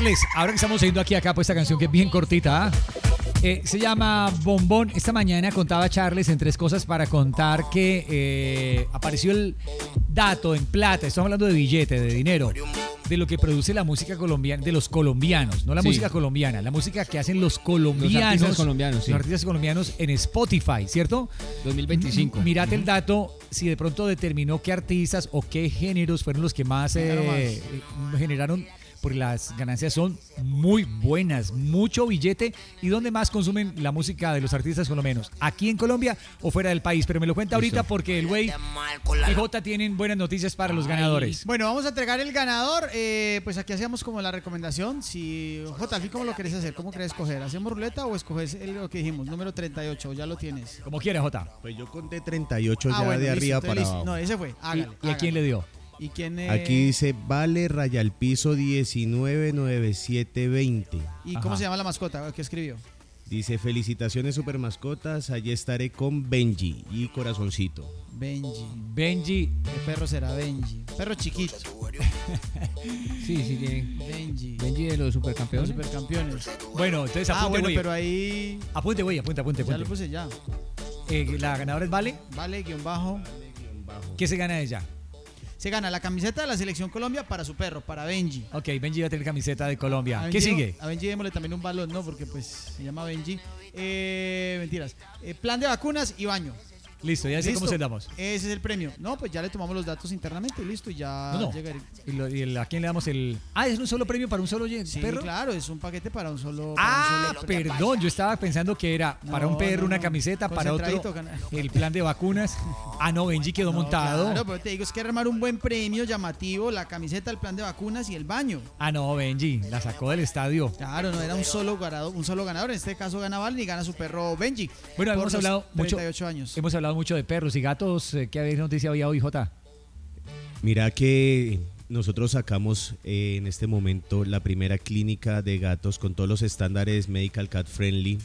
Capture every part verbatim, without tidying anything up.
Charles, ahora que estamos oyendo aquí acá, pues esta canción que es bien cortita, ¿ah? Eh, se llama Bombón. Esta mañana contaba Charles en tres cosas para contar que eh, apareció el dato en plata, estamos hablando de billete, de dinero, de lo que produce la música colombiana, de los colombianos, no la Sí. música colombiana, la música que hacen los colombianos, Los artistas colombianos, sí. los artistas colombianos en Spotify, ¿cierto? dos mil veinticinco. M- Mirate Ujú. el dato, si de pronto determinó qué artistas o qué géneros fueron los que más, Generaron eh, eh, generaron, porque las ganancias son muy buenas, mucho billete. ¿Y dónde más consumen la música de los artistas colombianos? ¿Aquí en Colombia o fuera del país? Pero me lo cuenta ahorita Listo. porque el güey y J tienen buenas noticias para los ganadores. Bueno, vamos a entregar el ganador. eh, pues aquí hacíamos como la recomendación. Si J, ¿aquí cómo lo querés hacer? ¿Cómo querés escoger? ¿Hacemos ruleta o escoges el- lo que dijimos? Número treinta y ocho, ya lo tienes. Como quiera, J. Pues yo conté treinta y ocho Ah, ya bueno, de listo, arriba entonces para listo. abajo. No, ese fue. ¿Y, Hágale, y a quién le dio? ¿Y quién eh, Aquí dice vale raya al piso diecinueve noventa y siete veinte. ¿Y Ajá. cómo se llama la mascota? ¿Qué escribió? Dice felicitaciones super mascotas, allí estaré con Benji y corazoncito. Benji. Benji. ¿Qué perro será Benji? Perro chiquito. Sí, sí, tiene. Benji. Benji de los Los supercampeones. supercampeones. Bueno, entonces Ah, apunte, bueno, güey. pero ahí Apunte, güey, apunte, apunte, ya lo apunte. puse ya. Eh, la ganadora es Vale. Vale, guión bajo. ¿Qué se gana ella? Se gana la camiseta de la Selección Colombia para su perro, para Benji. Ok, Benji va a tener camiseta de Colombia. A ¿Qué Benji- sigue? A Benji démosle también un balón, ¿no? Porque pues se llama Benji. Eh, mentiras. Eh, plan de vacunas y baño. Listo, ya sé ¿Listo? cómo se damos. Ese es el premio. No, pues ya le tomamos los datos internamente y listo, y ya No, no. llegaré. ¿Y, lo- y el- a quién le damos el...? Ah, ¿es un solo premio para un solo ye- Sí, perro? claro, es un paquete para un solo. para Ah, un solo- perdón, yo estaba pensando que era para No, un perro no, una no. camiseta, para otro Concentradito, gana- el plan de vacunas. Ah, no, Benji quedó No, montado. Claro, pero te digo, es que armar un buen premio llamativo, la camiseta, el plan de vacunas y el baño. Ah, no, Benji, la sacó del estadio. Claro, no era un solo ganador, un solo ganador. En este caso gana Valen y gana su perro Benji. Bueno, por hemos los hablado mucho, treinta y ocho años. hemos hablado mucho de perros y gatos. eh, ¿Qué noticia había hoy, Jota? Mira que nosotros sacamos eh, en este momento la primera clínica de gatos con todos los estándares Medical Cat Friendly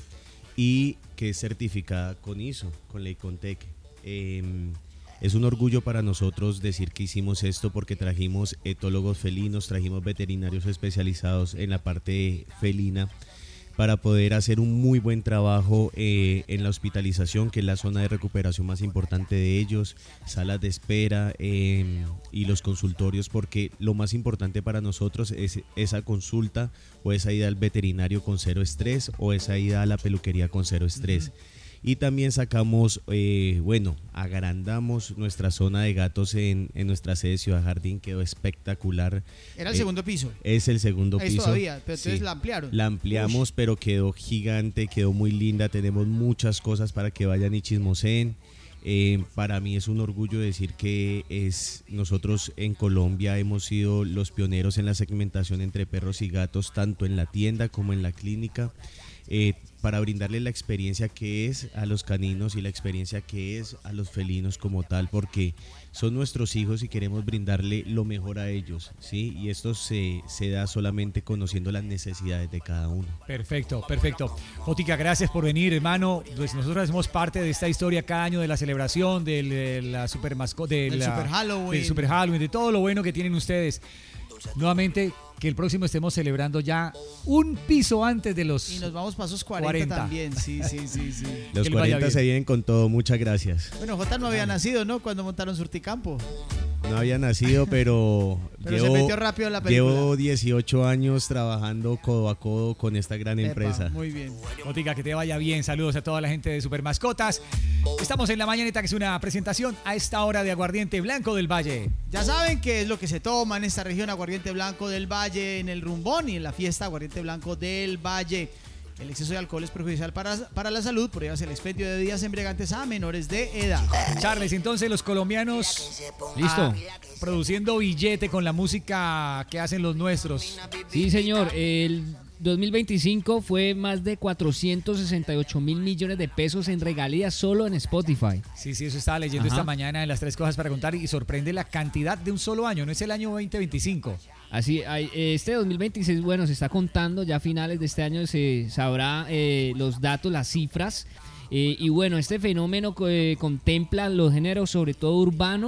y que es certificada con I S O, con la ICONTEC. Eh, es un orgullo para nosotros decir que hicimos esto porque trajimos etólogos felinos, trajimos veterinarios especializados en la parte felina para poder hacer un muy buen trabajo eh, en la hospitalización, que es la zona de recuperación más importante de ellos, salas de espera eh, y los consultorios, porque lo más importante para nosotros es esa consulta o esa ida al veterinario con cero estrés o esa ida a la peluquería con cero estrés. Uh-huh. Y también sacamos, eh, bueno, agrandamos nuestra zona de gatos en, en nuestra sede Ciudad Jardín, quedó espectacular. Era el Eh, segundo piso. Es el segundo Es piso. todavía, pero Sí. entonces la ampliaron. La ampliamos, Ush. pero quedó gigante, quedó muy linda. Tenemos muchas cosas para que vayan y chismoseen. Eh, para mí es un orgullo decir que es nosotros en Colombia hemos sido los pioneros en la segmentación entre perros y gatos, tanto en la tienda como en la clínica. Eh, para brindarles la experiencia que es a los caninos y la experiencia que es a los felinos como tal, porque son nuestros hijos y queremos brindarle lo mejor a ellos, ¿sí? Y esto se, se da solamente conociendo las necesidades de cada uno. Perfecto, perfecto. Jotica, gracias por venir, hermano. Pues nosotros hacemos parte de esta historia cada año de la celebración, de, de la super mascota, de Del la, Super Halloween. del Super Halloween, de todo lo bueno que tienen ustedes. Nuevamente, que el próximo estemos celebrando ya un piso antes de los Y nos vamos para esos cuarenta, cuarenta. también. Sí, sí, sí, sí. Los Que le vaya cuarenta se bien. vienen con todo, muchas gracias. Bueno, J no había nacido, ¿no? Cuando montaron Surticampo. No había nacido, pero, Pero se llevo, metió rápido en la película. llevo dieciocho años trabajando codo a codo con esta gran Epa, empresa. muy bien. Jotica, que te vaya bien. Saludos a toda la gente de Super Mascotas. Estamos en La Mañanita, que es una presentación a esta hora de Aguardiente Blanco del Valle. Ya saben qué es lo que se toma en esta región, Aguardiente Blanco del Valle, en el Rumbón y en la fiesta Aguardiente Blanco del Valle. El exceso de alcohol es perjudicial para, para la salud, por ello hace el expendio de bebidas embriagantes a menores de edad. Charles, entonces los colombianos Listo. ah, produciendo billete con la música que hacen los nuestros. Sí, señor. El dos mil veinticinco fue más de cuatrocientos sesenta y ocho mil millones de pesos en regalías solo en Spotify. Sí, sí, eso estaba leyendo Ajá. esta mañana en las tres cosas para contar y sorprende la cantidad de un solo año, no es el año veinte veinticinco. Así, hay- este dos mil veintiséis, bueno, se está contando, ya a finales de este año se sabrá eh, los datos, las cifras. Eh, y bueno, este fenómeno eh, contempla los géneros, sobre todo urbano,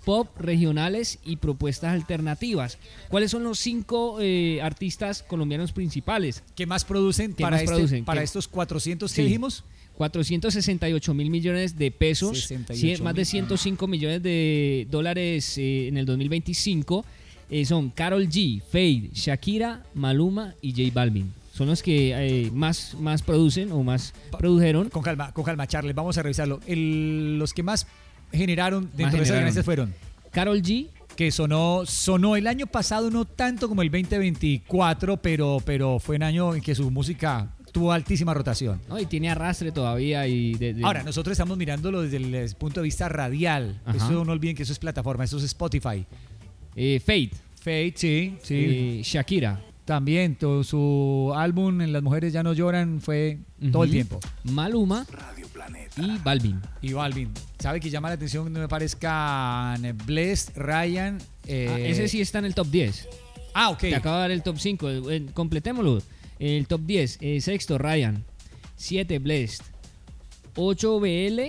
pop, regionales y propuestas alternativas. ¿Cuáles son los cinco eh, artistas colombianos principales? ¿Qué más producen ¿Qué para, más este- producen? para ¿Qué? estos cuatrocientos Sí. que dijimos? cuatrocientos sesenta y ocho mil millones de pesos, sesenta y cien- ocho más de mil. ciento cinco millones de dólares eh, en el dos mil veinticinco. Eh, son Karol G, Fade, Shakira, Maluma y J Balvin. Son los que eh, más, más producen o más produjeron. Con calma, con calma, Charles, vamos a revisarlo. El- los que más generaron dentro de esas generaron. ganancias fueron Karol G, que sonó sonó el año pasado, no tanto como el veinte veinticuatro, pero, pero fue un año en que su música tuvo altísima rotación. ¿no? Y tiene arrastre todavía. Y de- de- Ahora, nosotros estamos mirándolo desde el eh, punto de vista radial. Ajá. Eso no olviden que eso es plataforma, eso es Spotify. eh, Fade, Fate, sí, sí. eh, Shakira, También todo su álbum en Las Mujeres Ya No Lloran fue todo el Ujú. tiempo. Maluma y Balvin. Y Balvin, ¿sabe que llama la atención que no me parezcan Blessed, Ryan? eh, Ah, ese sí está en el top diez. Ah, ok. Te acabo de dar el top cinco. eh, Completémoslo. El top diez. eh, sexto, Ryan. siete, Blessed. ocho, B L.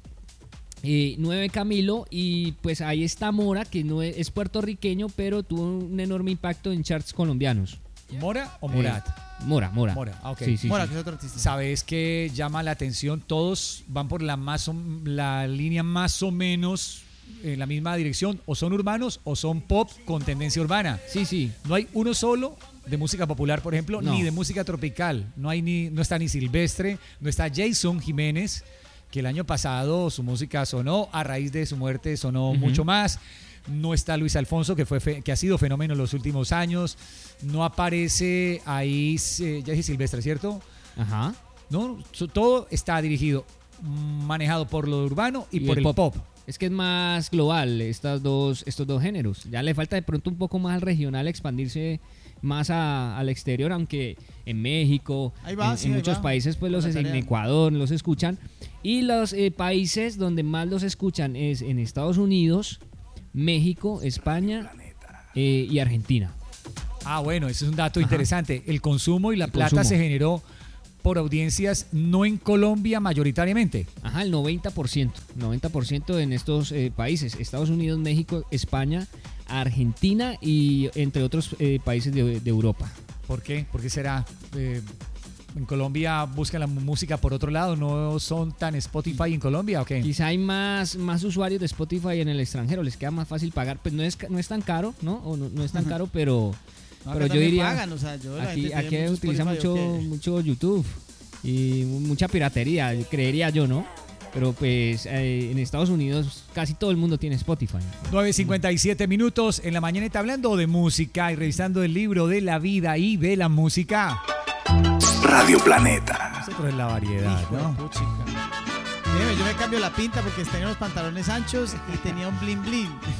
eh, nueve, Camilo. Y pues ahí está Mora, que no es, es puertorriqueño, pero tuvo un enorme impacto en charts colombianos. ¿Mora o Morat? Eh, Mora, Mora. Mora, ah, ok. Sí, sí, Mora, sí. que es otro artista. ¿Sabes qué llama la atención? Todos van por la, más o- la línea más o menos en la misma dirección. O son urbanos o son pop con tendencia urbana. Sí, sí. No hay uno solo de música popular, por ejemplo, No. ni de música tropical. No hay ni, no está ni Silvestre, no está Jason Jiménez, que el año pasado su música sonó, a raíz de su muerte sonó Ujú. mucho más. No está Luis Alfonso, que fue fe- que ha sido fenómeno en los últimos años. No aparece ahí, eh, ya dije Silvestre, ¿cierto? Ajá. No, so- todo está dirigido, mm, manejado por lo urbano y, Y por el el pop. pop. Es que es más global estas dos, estos dos géneros. Ya le falta de pronto un poco más al regional expandirse más a- al exterior, aunque en México, Ahí va, en, sí, en ahí muchos va. países, pues Con los la es- en tarea. Ecuador los escuchan. Y los eh, países donde más los escuchan es en Estados Unidos, México, España eh, y Argentina. Ah, bueno, ese es un dato Ajá. interesante. El consumo y la El plata consumo. se generó por audiencias no en Colombia mayoritariamente. Ajá, el noventa por ciento. noventa por ciento en estos eh, países. Estados Unidos, México, España, Argentina y entre otros eh, países de, de Europa. ¿Por qué? ¿Por qué será? Eh, en Colombia buscan la música por otro lado, ¿no son tan Spotify en Colombia o qué? Quizá hay más, más usuarios de Spotify en el extranjero, les queda más fácil pagar. Pues no es, ca- no es tan caro, ¿no? O no, no es tan caro, pero, No, pero acá yo también diría... pagan, o sea, yo, la Aquí, gente aquí tiene utiliza Spotify, mucho, ¿o qué? mucho YouTube y mucha piratería, creería yo, ¿no? Pero pues eh, en Estados Unidos casi todo el mundo tiene Spotify. nueve cincuenta y siete minutos en la mañanita hablando de música y revisando el libro de la vida y de la música. Radio Planeta. Nosotros es la variedad, Hijo de ¿no? puchica. Míreme, yo me cambio la pinta porque tenía unos pantalones anchos y tenía un blin blin.